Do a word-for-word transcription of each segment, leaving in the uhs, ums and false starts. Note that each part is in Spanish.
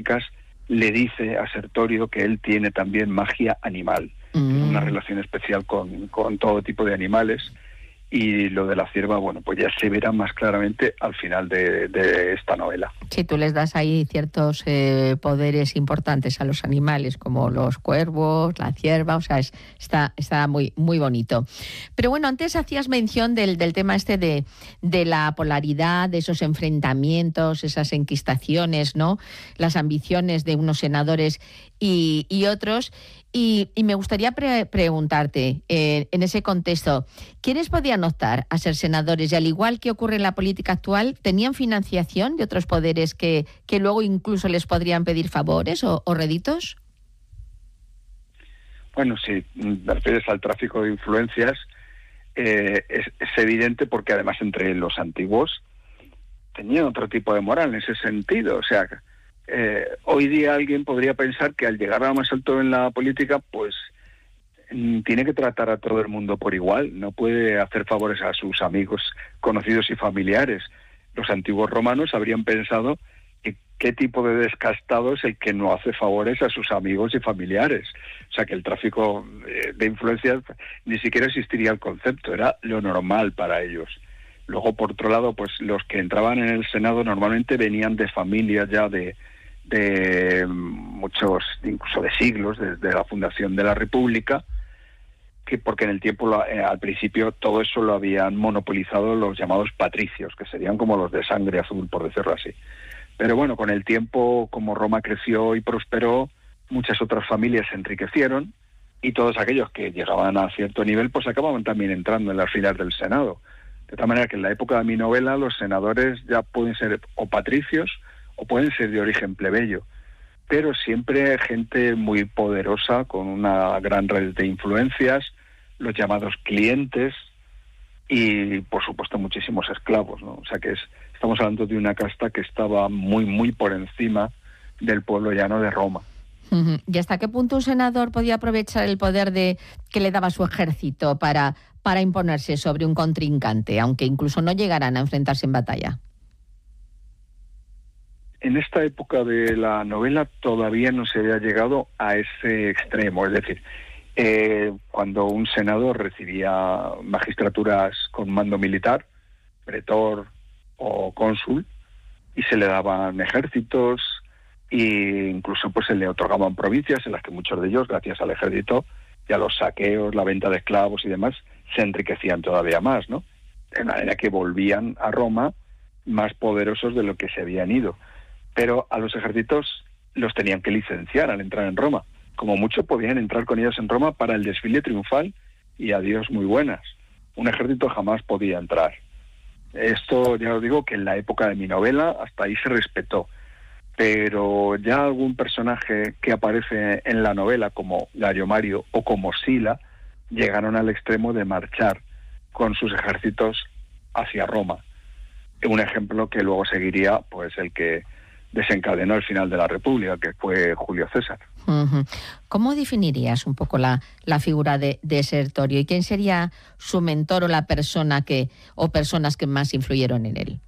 Repúblicas, le dice a Sertorio que él tiene también magia animal, mm. tiene una relación especial con, con todo tipo de animales, y lo de la cierva, bueno, pues ya se verá más claramente al final de, de esta novela. Sí, tú les das ahí ciertos eh, poderes importantes a los animales, como los cuervos, la cierva, o sea, es, está, está muy, muy bonito. Pero bueno, antes hacías mención del, del tema este de, de la polaridad, de esos enfrentamientos, esas enquistaciones, ¿no? Las ambiciones de unos senadores y, y otros. Y, y me gustaría pre- preguntarte, eh, en ese contexto, ¿quiénes podían optar a ser senadores? Y al igual que ocurre en la política actual, ¿tenían financiación de otros poderes que, que luego incluso les podrían pedir favores o, o réditos? Bueno, si te refieres al tráfico de influencias, eh, es, es evidente porque además entre los antiguos tenían otro tipo de moral en ese sentido, o sea... Eh, hoy día alguien podría pensar que al llegar a más alto en la política, pues mm, tiene que tratar a todo el mundo por igual, no puede hacer favores a sus amigos, conocidos y familiares. Los antiguos romanos habrían pensado que qué tipo de descastado es el que no hace favores a sus amigos y familiares. O sea que el tráfico eh, de influencias ni siquiera existiría el concepto, era lo normal para ellos. Luego, por otro lado, pues los que entraban en el Senado normalmente venían de familias ya de de muchos, incluso de siglos, desde la fundación de la República, que porque en el tiempo, lo, eh, al principio, todo eso lo habían monopolizado los llamados patricios, que serían como los de sangre azul, por decirlo así. Pero bueno, con el tiempo, como Roma creció y prosperó, muchas otras familias se enriquecieron, y todos aquellos que llegaban a cierto nivel, pues acababan también entrando en las filas del Senado. De tal manera que en la época de mi novela, los senadores ya pueden ser o patricios, o pueden ser de origen plebeyo, pero siempre gente muy poderosa, con una gran red de influencias, los llamados clientes y, por supuesto, muchísimos esclavos, ¿no? O sea que es, estamos hablando de una casta que estaba muy, muy por encima del pueblo llano de Roma. Uh-huh. ¿Y hasta qué punto un senador podía aprovechar el poder de que le daba su ejército para, para imponerse sobre un contrincante, aunque incluso no llegaran a enfrentarse en batalla? En esta época de la novela todavía no se había llegado a ese extremo, es decir, eh, cuando un senador recibía magistraturas con mando militar, pretor o cónsul, y se le daban ejércitos e incluso pues se le otorgaban provincias en las que muchos de ellos, gracias al ejército y a los saqueos, la venta de esclavos y demás, se enriquecían todavía más, ¿no? De manera que volvían a Roma más poderosos de lo que se habían ido. Pero a los ejércitos los tenían que licenciar al entrar en Roma. Como mucho podían entrar con ellos en Roma para el desfile triunfal y adiós muy buenas. Un ejército jamás podía entrar. Esto ya os digo que en la época de mi novela hasta ahí se respetó. Pero ya algún personaje que aparece en la novela como Gayo Mario o como Sila llegaron al extremo de marchar con sus ejércitos hacia Roma. Un ejemplo que luego seguiría pues el que desencadenó el final de la República, que fue Julio César. Uh-huh. ¿Cómo definirías un poco la, la figura de, de Sertorio y quién sería su mentor o la persona que o personas que más influyeron en él?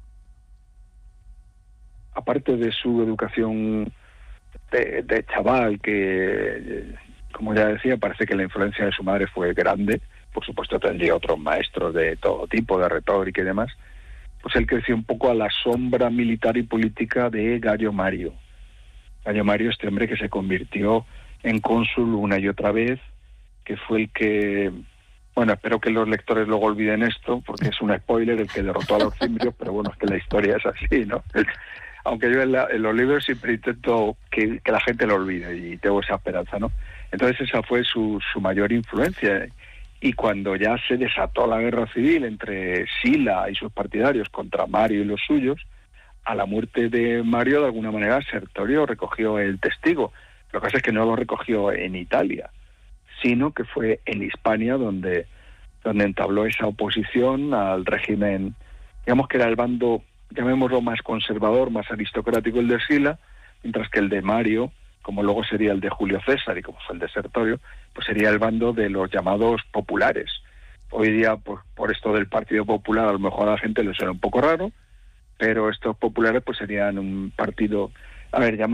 Aparte de su educación de, de chaval, que como ya decía, parece que la influencia de su madre fue grande, por supuesto tendría otros maestros de todo tipo, de retórica y demás, pues él creció un poco a la sombra militar y política de Gayo Mario. Gayo Mario, este hombre que se convirtió en cónsul una y otra vez, que fue el que, bueno, espero que los lectores luego olviden esto, porque es un spoiler, el que derrotó a los cimbrios, pero bueno, es que la historia es así, ¿no? Aunque yo en, la, en los libros siempre intento que, que la gente lo olvide y tengo esa esperanza, ¿no? Entonces esa fue su, su mayor influencia. Y cuando ya se desató la guerra civil entre Sila y sus partidarios contra Mario y los suyos, a la muerte de Mario, de alguna manera, Sertorio recogió el testigo. Lo que pasa es que no lo recogió en Italia, sino que fue en Hispania donde, donde entabló esa oposición al régimen, digamos que era el bando, llamémoslo más conservador, más aristocrático el de Sila, mientras que el de Mario, como luego sería el de Julio César y como fue el de Sertorio, pues sería el bando de los llamados populares. Hoy día, pues, por esto del Partido Popular, a lo mejor a la gente le suena un poco raro, pero estos populares pues serían un partido, a ver, llamado